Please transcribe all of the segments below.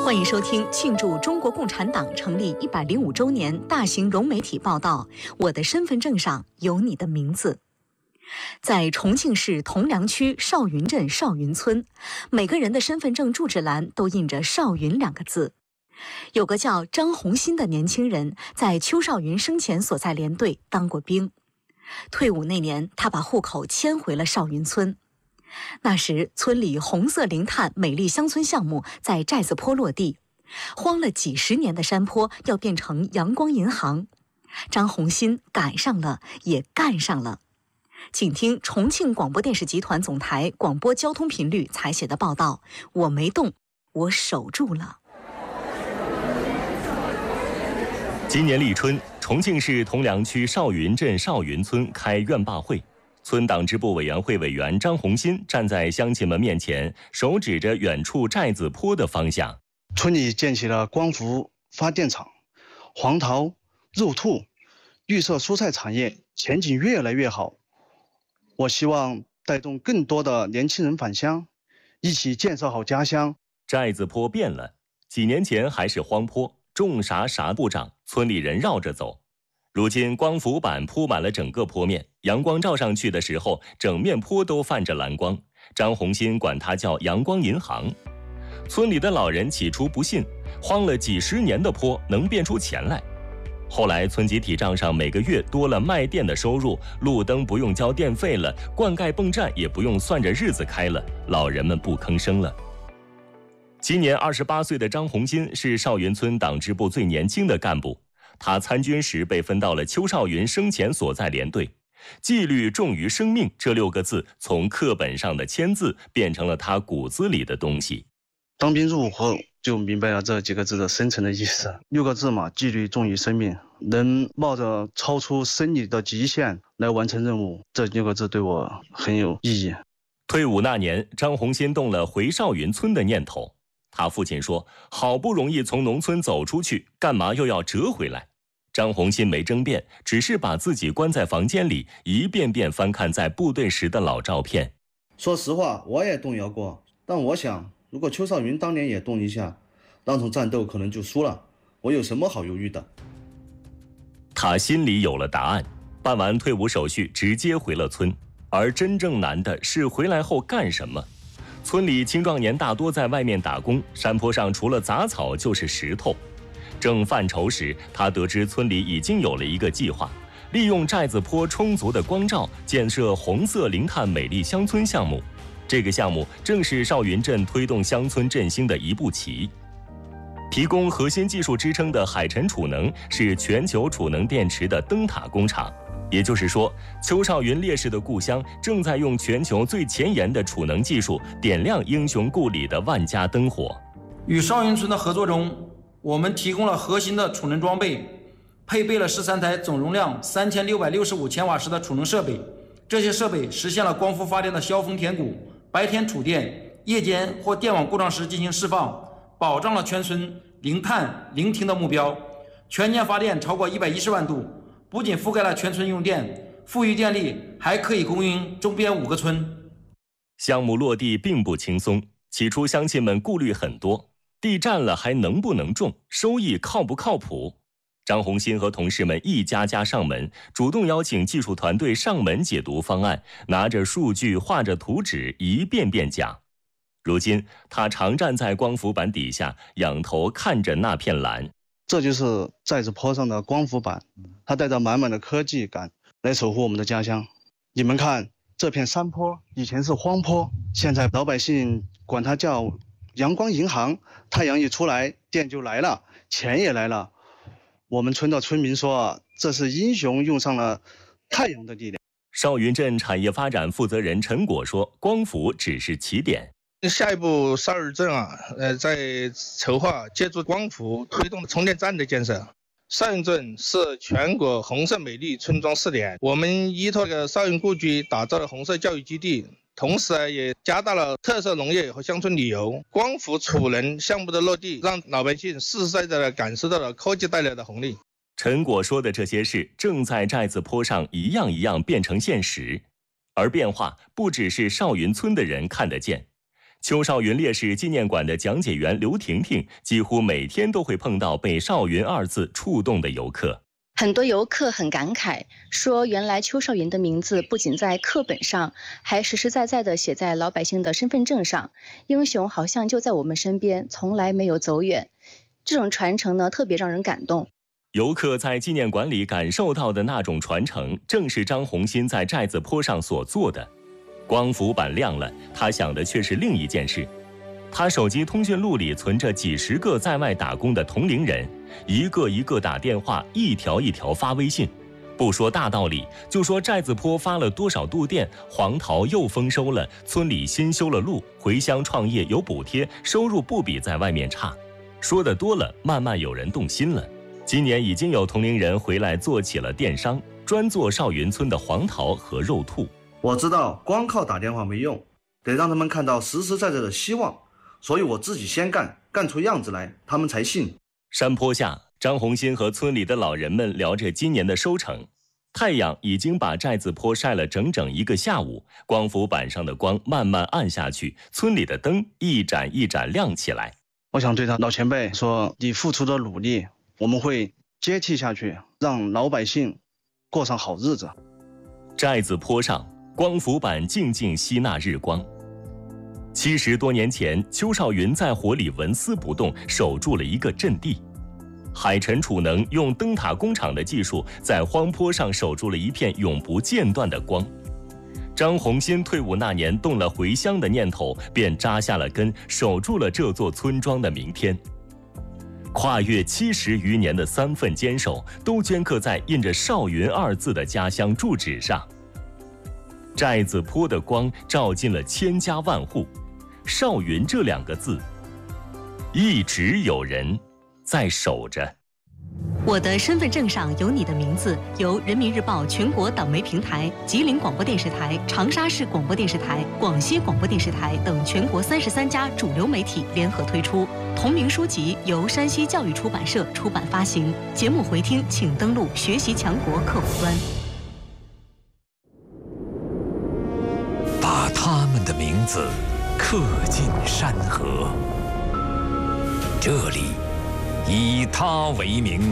欢迎收听庆祝中国共产党成立105周年大型融媒体报道《我的身份证上有你的名字》。在重庆市铜梁区邵云镇邵云村，每个人的身份证住址栏都印着“邵云”两个字。有个叫张红新的年轻人，在邱少云生前所在连队当过兵。退伍那年，他把户口迁回了邵云村。那时，村里红色零碳美丽乡村项目在寨子坡落地，荒了几十年的山坡要变成阳光银行。张红新赶上了，也干上了。请听重庆广播电视集团总台广播交通频率采写的报道：我没动，我守住了。 今年立春，重庆市铜梁区邵云镇邵云村开院坝会。村党支部委员会委员张红新站在乡亲们面前，手指着远处寨子坡的方向。 村里建起了光伏发电厂，黄桃、肉兔、绿色蔬菜产业前景越来越好。我希望带动更多的年轻人返乡，一起建设好家乡。 寨子坡变了，几年前还是荒坡，种啥不长，村里人绕着走。如今光伏板铺满了整个坡面，阳光照上去的时候，整面坡都泛着蓝光。张红新管它叫阳光银行。村里的老人起初不信，荒了几十年的坡能变出钱来。后来村集体账上每个月多了卖电的收入，路灯不用交电费了，灌溉泵站也不用算着日子开了，老人们不吭声了。今年28岁的张红新是邵云村党支部最年轻的干部。他参军时被分到了邱少云生前所在连队，纪律重于生命这6个字从课本上的签字变成了他骨子里的东西。 当兵入伍后就明白了这几个字的深层的意思。6个字嘛，纪律重于生命，能冒着超出生理的极限来完成任务，这6个字对我很有意义。 退伍那年，张红新动了回邵云村的念头。他父亲说，好不容易从农村走出去，干嘛又要折回来？张红新没争辩，只是把自己关在房间里，一遍遍翻看在部队时的老照片。 说实话，我也动摇过，但我想，如果邱少云当年也动一下，那场战斗可能就输了，我有什么好犹豫的？ 他心里有了答案，办完退伍手续直接回了村。而真正难的是回来后干什么。村里青壮年大多在外面打工，山坡上除了杂草就是石头。正犯愁时，他得知村里已经有了一个计划，利用寨子坡充足的光照，建设红色零碳美丽乡村项目。这个项目正是邵云镇推动乡村振兴的一步棋。提供核心技术支撑的海辰储能是全球储能电池的灯塔工厂。也就是说，邱少云烈士的故乡正在用全球最前沿的储能技术点亮英雄故里的万家灯火。 与邵云村的合作中，我们提供了核心的储能装备，配备了13台总容量3665千瓦时的储能设备。这些设备实现了光伏发电的削峰填谷，白天储电，夜间或电网故障时进行释放，保障了全村零碳零停的目标。全年发电超过110万度。不仅覆盖了全村用电，富裕电力还可以供应周边5个村。 项目落地并不轻松，起初乡亲们顾虑很多，地占了还能不能种，收益靠不靠谱？张红新和同事们一家家上门，主动邀请技术团队上门解读方案，拿着数据画着图纸一遍遍讲。如今他常站在光伏板底下，仰头看着那片蓝。 这就是寨子坡上的光伏板，它带着满满的科技感来守护我们的家乡。你们看，这片山坡以前是荒坡，现在老百姓管它叫阳光银行，太阳一出来，电就来了，钱也来了。我们村的村民说，这是英雄用上了太阳的力量。 邵云镇产业发展负责人陈果说，光伏只是起点。 下一步，邵云镇在筹划借助光伏推动充电站的建设。邵云镇是全国红色美丽村庄试点，我们依托邵云故居打造了红色教育基地，同时也加大了特色农业和乡村旅游。光伏储能项目的落地，让老百姓实实在在地感受到了科技带来的红利。 陈果说的这些事，正在寨子坡上一样一样变成现实，而变化不只是邵云村的人看得见。 邱少云烈士纪念馆的讲解员刘婷婷几乎每天都会碰到被少云二字触动的游客。 很多游客很感慨，说原来邱少云的名字不仅在课本上，还实实在在地写在老百姓的身份证上。英雄好像就在我们身边，从来没有走远。这种传承呢，特别让人感动。 游客在纪念馆里感受到的那种传承，正是张宏新在寨子坡上所做的。光伏板亮了，他想的却是另一件事。他手机通讯录里存着几十个在外打工的同龄人，一个一个打电话，一条一条发微信。不说大道理，就说寨子坡发了多少度电，黄桃又丰收了，村里新修了路，回乡创业有补贴，收入不比在外面差。说的多了，慢慢有人动心了。今年已经有同龄人回来做起了电商，专做少云村的黄桃和肉兔。 我知道光靠打电话没用，得让他们看到实实在在的希望，所以我自己先干，干出样子来，他们才信。 山坡下，张宏新和村里的老人们聊着今年的收成。太阳已经把寨子坡晒了整整一个下午，光伏板上的光慢慢暗下去，村里的灯一盏一盏亮起来。 我想对他老前辈说，你付出的努力，我们会接替下去，让老百姓过上好日子。 寨子坡上，光伏板静静吸纳日光。70多年前，邱少云在火里纹丝不动，守住了一个阵地。海臣储能用灯塔工厂的技术，在荒坡上守住了一片永不间断的光。张宏新退伍那年动了回乡的念头，便扎下了根，守住了这座村庄的明天。跨越70余年的3份坚守，都镌刻在印着少云2字的家乡住址上。寨子坡的光照进了千家万户，少云这2个字，一直有人在守着。 我的身份证上有你的名字，由人民日报全国党媒平台、吉林广播电视台、长沙市广播电视台、广西广播电视台等全国33家主流媒体联合推出。同名书籍由山西教育出版社出版发行。节目回听请登录学习强国客户端。 把他们的名字刻进山河，这里以他为名。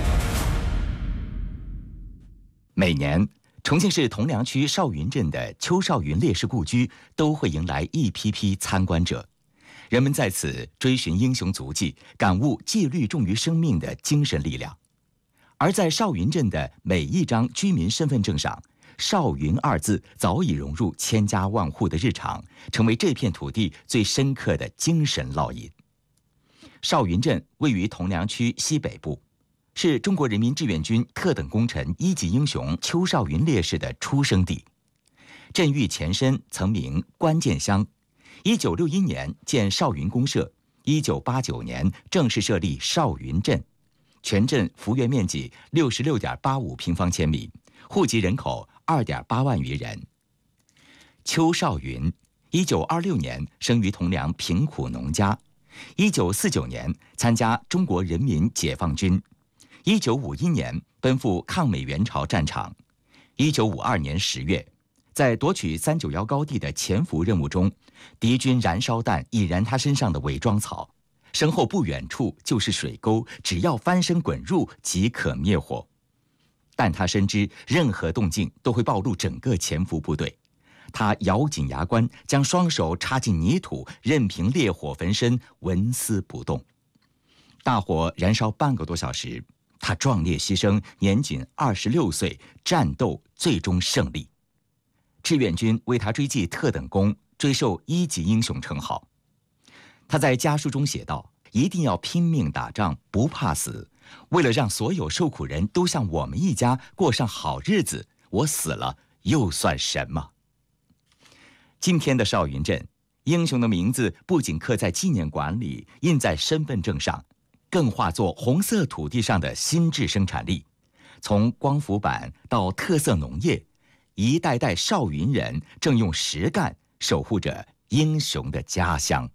每年，重庆市铜梁区少云镇的邱少云烈士故居都会迎来一批批参观者，人们在此追寻英雄足迹，感悟纪律重于生命的精神力量。而在少云镇的每一张居民身份证上，少云2字早已融入千家万户的日常，成为这片土地最深刻的精神烙印。少云镇位于铜梁区西北部，是中国人民志愿军特等功臣1级英雄邱少云烈士的出生地。镇域前身曾名关键乡，1961年建少云公社，1989年正式设立少云镇，全镇幅员面积66.85平方千米，户籍人口2.8万余人。邱少云1926年生于铜梁贫苦农家，1949年参加中国人民解放军，1951年奔赴抗美援朝战场，1952年10月，在夺取391高地的潜伏任务中，敌军燃烧弹已燃他身上的伪装草，身后不远处就是水沟，只要翻身滚入即可灭火。但他深知任何动静都会暴露整个潜伏部队，他咬紧牙关，将双手插进泥土，任凭烈火焚身，纹丝不动。大火燃烧半个多小时，他壮烈牺牲，年仅26岁，战斗最终胜利。志愿军为他追记特等功，追授1级英雄称号。他在家书中写道：“一定要拼命打仗，不怕死。为了让所有受苦人都像我们一家过上好日子，我死了又算什么？”今天的少云镇，英雄的名字不仅刻在纪念馆里，印在身份证上，更化作红色土地上的新质生产力。从光伏板到特色农业，一代代少云人正用实干守护着英雄的家乡。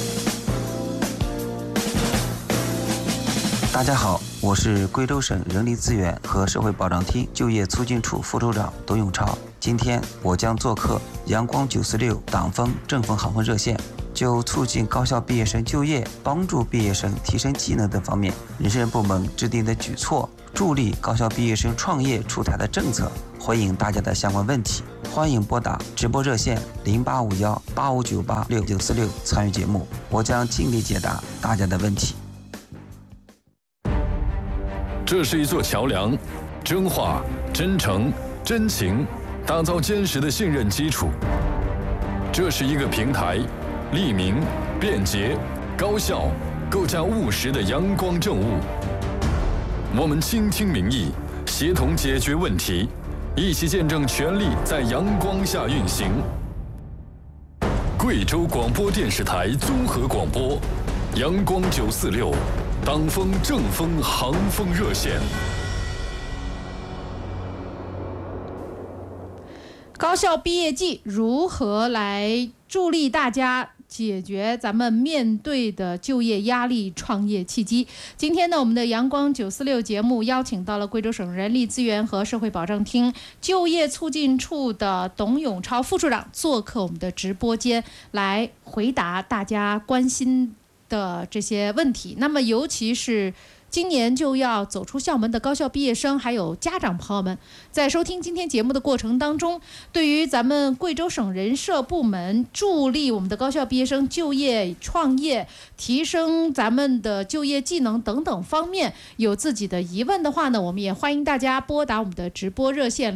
大家好，我是贵州省人力资源和社会保障厅就业促进处副处长董永超。今天我将做客阳光96党风正风航风热线， 就促进高校毕业生就业、帮助毕业生提升技能等方面，人事部门制定的举措，助力高校毕业生创业出台的政策，回应大家的相关问题。欢迎拨打直播热线085185986946参与节目，我将尽力解答大家的问题。 这是一座桥梁，真话、真诚、真情，打造坚实的信任基础。这是一个平台，利民、便捷、高效，构架务实的阳光政务。我们倾听民意，协同解决问题，一起见证权力在阳光下运行。贵州广播电视台综合广播，阳光946，党风正风航风热线。 高校毕业季如何来助力大家解决咱们面对的就业压力、创业契机？今天呢，我们的阳光946节目邀请到了贵州省人力资源和社会保障厅就业促进处的董永超副处长做客我们的直播间，来回答大家关心的这些问题。那么尤其是今年就要走出校门的高校毕业生还有家长朋友们，在收听今天节目的过程当中，对于咱们贵州省人社部门助力我们的高校毕业生就业创业、提升咱们的就业技能等等方面有自己的疑问的话呢，我们也欢迎大家拨打我们的直播热线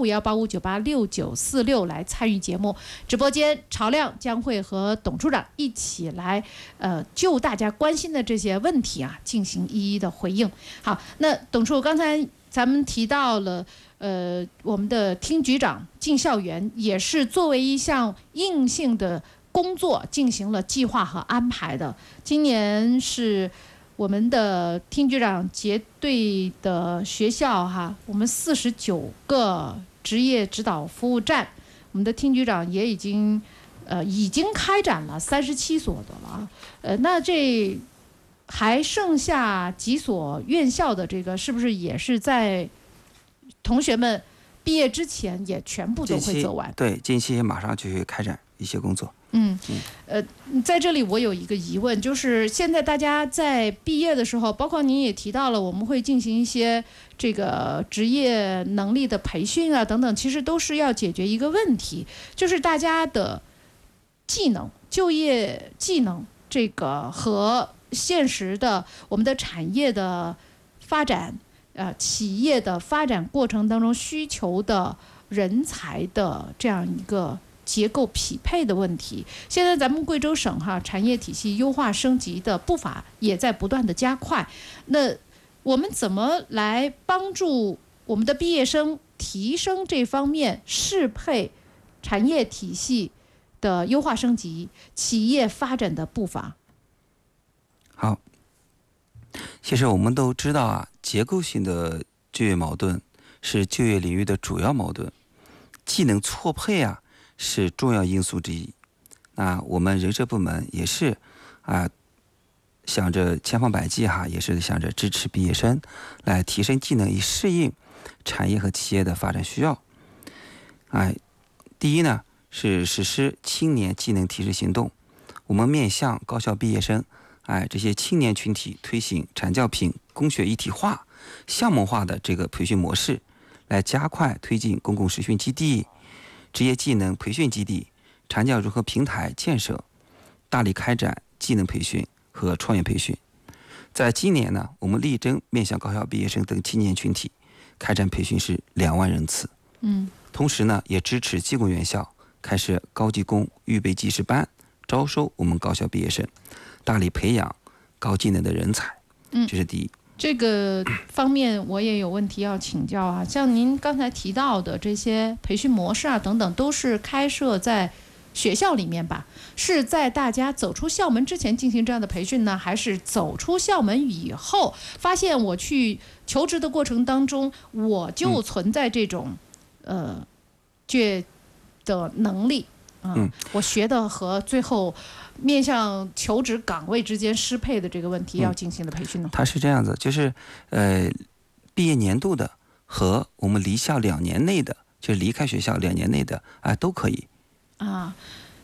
085185986946来参与节目。直播间朝亮将会和董处长一起来就大家关心的这些问题啊进行一一的回应。好，那董处，刚才咱们提到了我们的厅局长进校园也是作为一项硬性的工作进行了计划和安排的。今年是我们的厅局长结对的学校哈，我们49个职业指导服务站，我们的厅局长也已经开展了37所的了。那这还剩下几所院校的这个是不是也是在同学们毕业之前也全部都会走完？ 对，近期马上就会开展一些工作。 在这里我有一个疑问，就是现在大家在毕业的时候，包括您也提到了，我们会进行一些这个职业能力的培训啊等等，其实都是要解决一个问题，就是大家的技能、就业技能这个和现实的我们的产业的发展，企业的发展过程当中需求的人才的这样一个结构匹配的问题。现在咱们贵州省产业体系优化升级的步伐也在不断的加快。那我们怎么来帮助我们的毕业生提升这方面适配产业体系的优化升级、企业发展的步伐？ 好，其实我们都知道结构性的就业矛盾是就业领域的主要矛盾，技能错配是重要因素之一。那我们人社部门也是想着千方百计也是想着支持毕业生来提升技能，以适应产业和企业的发展需要。第一呢是实施青年技能提升行动，我们面向高校毕业生这些青年群体推行产教品工学一体化、项目化的这个培训模式，来加快推进公共实训基地、职业技能培训基地、产教融合平台建设，大力开展技能培训和创业培训。在今年呢，我们力争面向高校毕业生等青年群体开展培训是2万人次。同时呢，也支持技工院校开设高技工预备技师班，招收我们高校毕业生，大力培养高技能的人才。这是第一。 这个方面我也有问题要请教像您刚才提到的这些培训模式等等，都是开设在学校里面吧？是在大家走出校门之前进行这样的培训呢，还是走出校门以后发现我去求职的过程当中我就存在这种就业的能力？我学的和最后面向求职岗位之间适配的这个问题要进行的培训呢？ 它是这样子，就是毕业年度的和我们离校2年内的，就是离开学校2年内的都可以。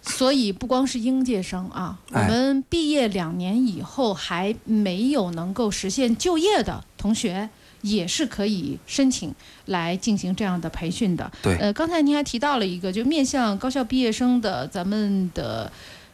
所以不光是应届生啊，我们毕业2年以后还没有能够实现就业的同学，也是可以申请来进行这样的培训的。 对， 刚才您还提到了一个，就面向高校毕业生的咱们的